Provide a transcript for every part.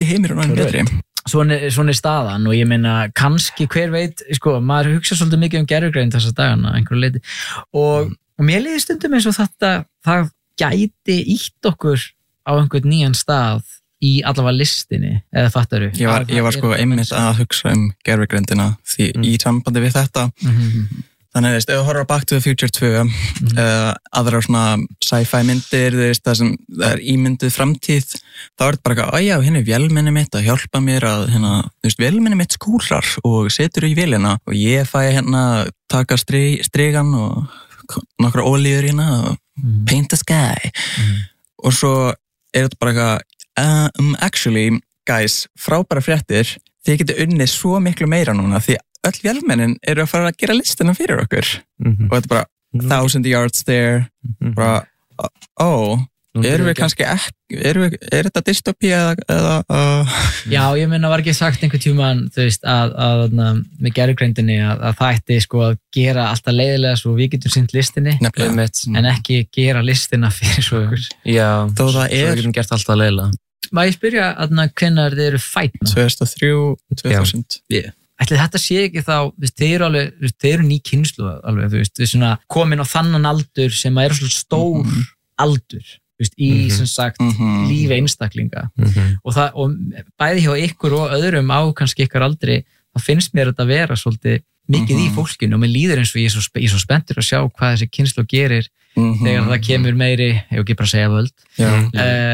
heimurinn orðinn betri. Svona staðan og ég meina kannski hver veit, sko, maður hugsa svolítið mikið gervigreind þessa dagana, einhverju leiti og mér líður stundum eins og það gæti ítt okkur á einhvern nýjan stað í allavega listinni, eða fattaru? Ég var sko einmitt að hugsa gervigreindina því í sambandi við þetta þannig ef þú horfir á Back to the Future 2 aðrar svona sci-fi myndir það er ímynduð framtíð þá er þetta bara eitthvað, hérna er vélmenni mitt að hjálpa mér að vélmenni mitt skúrar og setur í vélina og ég fæ hérna taka strigan og nokkra olíur hérna og paint the sky og svo er þetta bara eitthvað actually guys, frábæra fréttir þið getur unnið svo miklu meira núna því öll vélmennin eru að fara að gera listina fyrir okkur og þetta er bara 1000 yards there bara, erum við kannski ekki er þetta dystopía eða Já, ég meina var ekki sagt einhvern tímann þú veist að með gervigreindinni að það ætti sko að gera alltaf leiðilega svo við getum sýnt listinni en ekki gera listina fyrir svo okkur Já, svo getum gert alltaf leiðilega Má ég spyrja hvenær þið eru fætna? 2003, 2000 Ætli þetta sé ekki þá, þeir eru ný kynslóð alveg, þú veist, svona komin á þannan aldur sem er svona stór aldur, þú veist, í sem sagt lífi einstaklinga og bæði hjá ykkur og öðrum á kannski ykkar aldri, þá finnst mér þetta vera svolítið mikið í fólkinu og mér líður eins og ég er svo spenntur að sjá hvað þessi kynslóð gerir þegar það kemur meiri, ég ekki bara segja völd,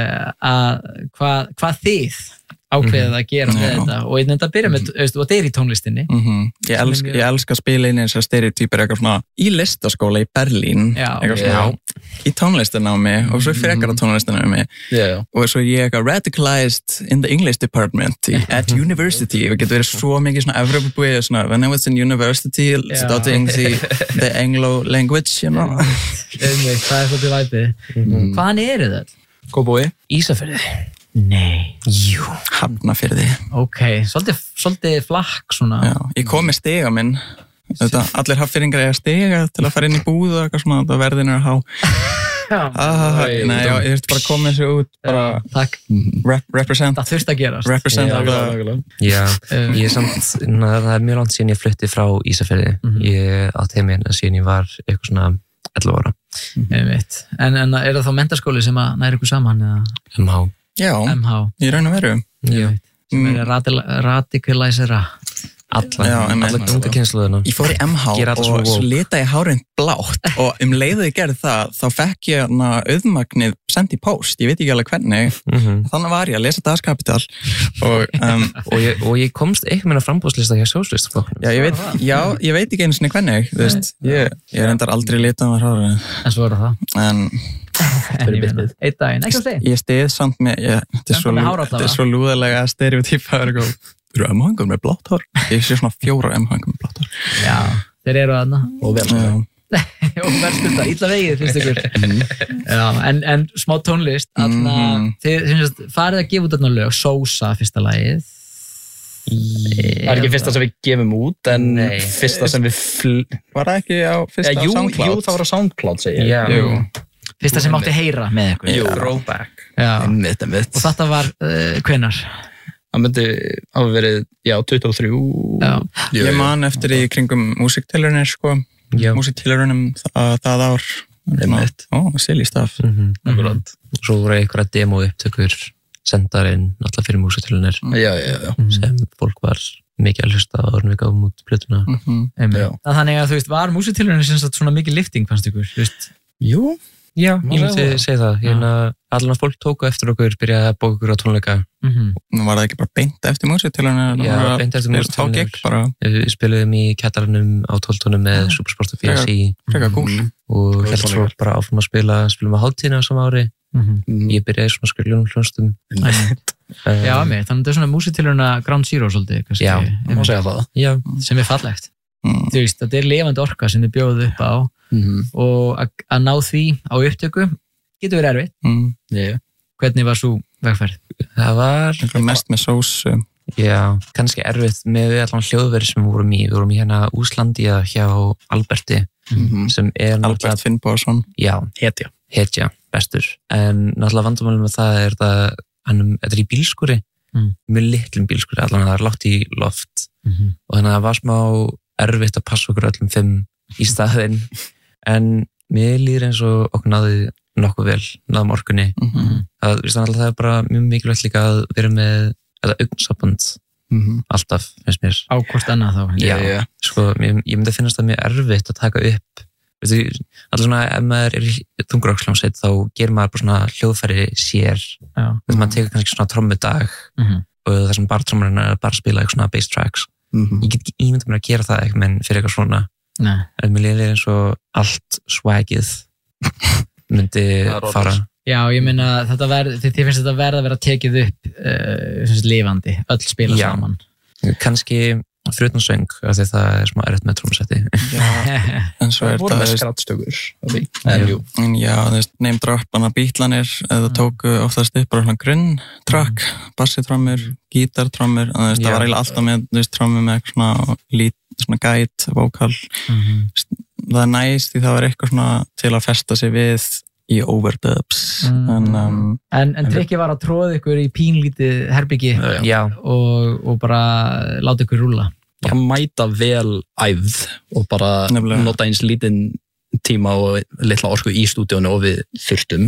að hvað þið ákveðið að gera með þetta og ég nefndi að byrja með, og þetta er í tónlistinni Ég elska að spila inn eins og stereotypur eitthvað svona í listaskóla í Berlín eitthvað svona í tónlistanámi og svo frekar á tónlistanámi og svo ég eitthvað radicalized in the English department at university og getur verið svo mikið svona Evropabúi svona when I was in university studying the Anglo language you know Það er svolítið væpið Hvaðan eru það? Kópavogi Ísafirði Nei, jú Hafnarfirði Ok, svolítið flakk svona Já, ég kom með stiga minn allir hafnfirðingar eiga stiga til að fara inn í búð og eitthvað svona þetta verðin er að há Nei, ég þurfti bara að koma þessu út bara Takk represent Það þurfti að gerast Represent Já, ég er samt það er mjög langt síðan ég flutti frá Ísafirði ég átt heim hérna síðan ég var eitthvað svona 11 ára En er það þá menntaskóli sem að næri ykkur saman? MH Já, MH í raun og veru sem er radikalisera alla unga kynslóðina Ég fór í MH og svo lita ég hárinn blátt og leiðu ég gerði það þá fekk ég auðmagnið sent í post, ég veit ekki alveg hvernig þannig var ég að lesa Das Kapital og ég komst ekki með frambúðslista hjá sósíalistaflokknum ég veit ekki einu sinni hvernig ég reyndar aldrei litað með hárinn en svo er það Eitt daginn, ekki á steg Ég stið samt með þetta er svo lúðalega stereotypa Eru MH-ingar með blátt hár? Ég sé svona 4 MH-ingar með blátt hár Já, þeir eru þarna og og verðskulda, illa vegið finnst ykkur en smá tónlist þið farið að gefa út þarna lög Sósa fyrsta lagið Það er ekki fyrsta sem við gefum út en fyrsta sem við Var það ekki á fyrsta á SoundCloud? Jú, það var á SoundCloud segir Fyrsta sem átti heyra með ykkur Throwback Og þetta var hvenær? Það myndi hafa verið, 23 Ég man eftir í kringum músiktilraunir sko músiktilraunum það ár silly stuff Svo voru einhverja demo upptökur sendarinn alltaf fyrir músiktilraunir sem fólk var mikið að hlusta áður en við gáum út plötuna Þannig að þú veist, var músiktilraunir sem sagt svona mikið lifting fannst ykkur? Jú Já, ég myndi segja það allan fólk tóku eftir okkur byrjaði að bóka okkur á tónleika Var það ekki bara beint eftir músiktilraunir? Já, beint eftir músiktilraunir Við spiluðum í kjallaranum á 12 með Supersport og PSI og held svo bara áfram að spilum að hálftíðina á sama ári Ég byrjaði svona skriljunum hljónstum Já, þannig að þetta er svona músiktilrauna Ground Zero svolítið Já, má segja það sem er fallegt Þú veist, þetta er lifandi orka sem þið bjóðu upp á og að ná því á upptöku getur verið erfitt Hvernig var svo vegferð? Það var mest með sósu Já, kannski erfitt með allan hljóðverið sem við vorum í hérna Úslandia hjá Alberti sem er Albert Finnbogason Já, hetja, bestur en náttúrulega vandamálum með það er þetta er í bílskúri mjög litlum bílskúri, allan það lágt í loft og þannig að það var smá erfitt að passa okkur öllum 5 í staðinn en mér líður eins og okkur náði nokkuð vel, náðum orkunni það er bara mjög mikilvægt líka að vera með eða augnsamband alltaf, finnst mér á hvort annað þá já. Sko, ég myndi að finnast það mjög erfitt að taka upp alltaf svona, ef maður í þungaroksljómsveit þá gerir maður bara svona hljóðfæri sér þegar maður tekur kannski svona trommudag og það sem bara trommurinn er bara að spila eitthvað svona bass tracks ég get ekki ímyndað mér að gera það eitthvað menn fyrir eitthvað svona en mér líður eins og allt swagið myndi fara já, ég meina, þið finnst þetta verða að vera tekið upp lifandi, öll spila saman kannski fyrir utan söng af því það er smá erfitt með trommusetti en svo er það skratstökur já, name drop Bítlanir, það tóku oftast upp bara grunn track, bassitrommur gítartrommur, það var eiginlega alltaf með trommur með eitthvað svona guide, vokal það er næst því það var eitthvað svona til að festa sig við í overdubs en trikki var að tróða ykkur í pínlítið herbyggi og bara láta ykkur rúlla bara mæta vel æfð og bara nota eins lítinn tíma og litla orku í stúdíónu og við þurftum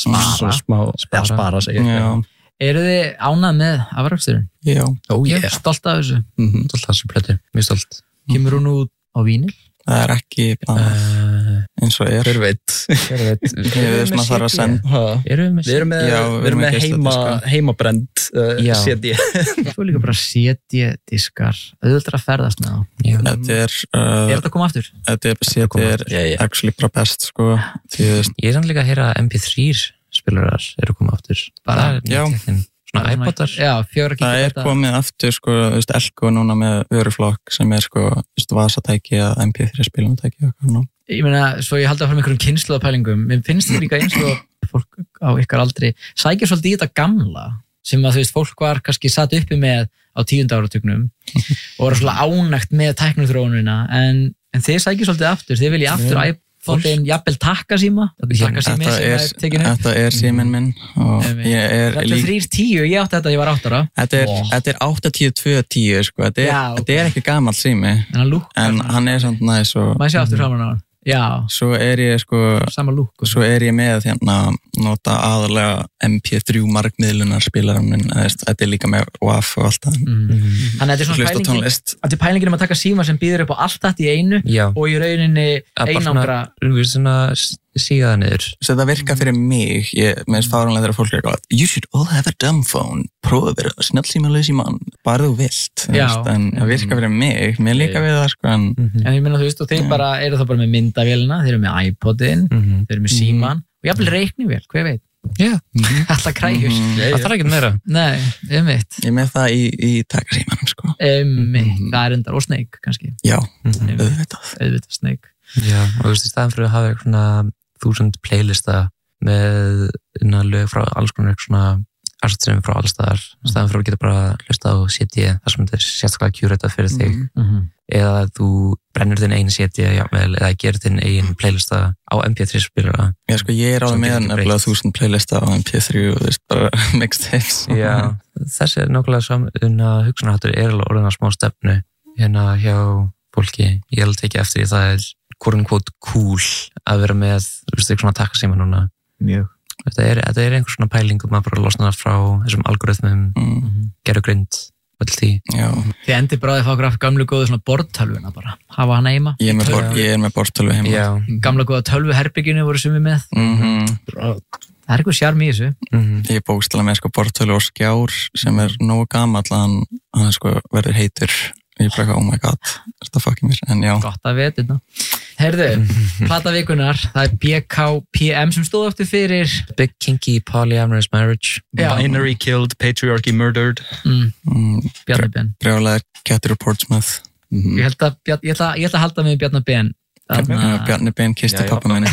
spara segir eru þið ánægð með afraksturinn? Já, stolt af þessu stolt af þessu plötu, mjög stolt kemur hún út á vínyl? Það er ekki eins og er. Hver veit. Við þarf að senda. Við erum með heimabrend CD. Svo líka bara CD-diskar. Auðvitað að ferðast með þá. Er þetta að koma aftur? CD er actually bara best, sko. Ég er samt líka að heyra MP3 spilarar eru að koma aftur. Bara, svona iPodar. Það er komið aftur, sko, Elko núna með vöruflokk sem er, sko, vasatæki eða MP3 spilumtæki og eitthvað. Ég meina, svo ég haldi að fara með einhverjum kynnslóðapælingum, mér finnst þetta líka eins og fólk á ykkar aldri sækir svolítið í þetta gamla sem að, fólk var kannski satt uppi með á 10. áratugnum og var svona ánægt með tækniþróunina en þið sækir svolítið aftur, þið viljið aftur iPhone, jafnvel takkasíma Þetta er síminn minn og ég er Þetta er 310, ég átti þetta, ég var 8 ára Þetta er 8-10-2-10 sko. Þetta er ekki gamall sími en hann er samt næs Maður sé aftur framan á hann Svo er ég sko Svo er ég með nota aðalega MP3 markmiðlunar spilarann þetta er líka með WAV og allt það Þannig að þetta er pælingin að taka síma sem býður upp á allt þetta í einu og í rauninni einangra síða það niður Það virka fyrir mig með fáránlega þegar fólk er eitthvað You should all have a dumb phone prófa að vera snjallsímalaus í mann bara þú vilt en það virka fyrir mig mér líka við það sko En ég minna og þeir bara eru þá bara með myndavélina þeir eru með iPodin, þeir eru með síman og jafnvel reiknivél, hver veit Alltaf kræjur Það þarf ekki meira Nei, Ég er með það í takasímanum sko Það er endar og Snake kannski Já, auðvitað Snake Já, og í staðan fyrir að hafa eitthvað 1000 playlista með lög frá alls konar eitthvað artistreifin frá allstaðar staðan fyrir að geta bara hlusta á CD þar sem þetta er sérstaklega kjúrita fyrir þig eða þú brennur þinn einn CD eða gerir þinn einn playlista á MP3 spilara Já, sko, ég er á með nefnilega 1000 playlista á MP3 og þú veist bara mixtapes Já, þessi er nákvæmlega saman hugsunarháttur er alveg orðin að smá stefnu hérna hjá fólki ég held ekki eftir því það er quote cool að vera með svona takkasíma núna Mjög Þetta er einhver svona pæling og maður bara losnar frá þessum algoritmum gerugrind öll því Þið endur bara að fá okkur af gamlu góðu svona borðtölvuna bara hafa hana heima Ég er með borðtölvu heima Gamla góða tölvuherbygginu voru sumið með Það er eitthvað sjarm í þessu Ég bókstala með sko borðtölvu og skjár sem er nógu gamall að hann sko verður heitur Ég bara, oh my god, þetta fucking mér, en já. Gott að veit þetta. Heyrðu, plata vikunar, það er BKPM sem stóð eftir fyrir Big Kinky Polyamorous Marriage. Binary Killed, Patriarchy Murdered. Bjarni Ben. Brjálæðir, Catty Reportsmouth. Ég ætla að halda mig Bjarni Ben. Bjarni Ben kisti pappa minni.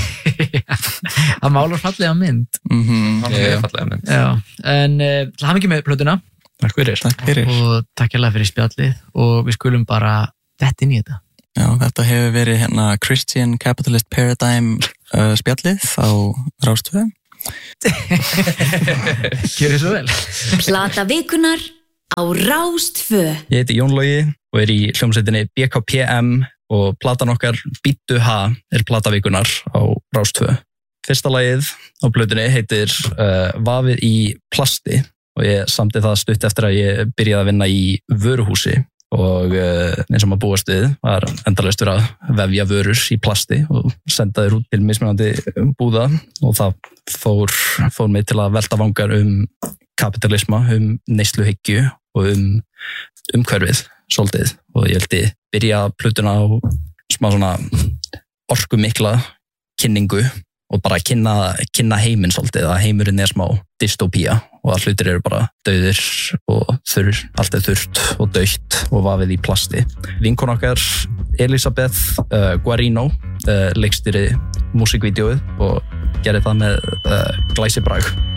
Það málar fallega mynd. Fallega mynd. Já, en það hafði ekki með plötuna. Takk fyrir. Og takk hérlega fyrir spjallið og við skulum bara detta inn í þetta. Já, þetta hefur verið Christian Capitalist Paradigm spjallið á Rás 2. Gjörðu svo vel. Plata vikunar á Rás 2. Ég heiti Jón Logi og í hljómsveitinni BKPM og platan okkar Bíddu ha platavíkunar á Rás 2. Fyrsta lagið á plötunni heitir Vafið í plasti og ég samdi það stutt eftir að ég byrjaði að vinna í vöruhúsi og eins og maður búast við var endalaust verið að vefja vörur í plasti og senda þér út til mismunandi búða og það fór mig til að velta vangar kapitalisma, neysluhyggju og umhverfið svolítið og ég held ég byrja plötuna á smá svona orkumikla kynningu og bara kynna heiminn svolítið, að heimurinn smá dystopía og að hlutir eru bara dauðir og allt þurrt og dautt og vafið í plasti. Vinkona okkar Elisabeth Guarino leikstýrði músíkvídeóið og gerði það með glæsibrag.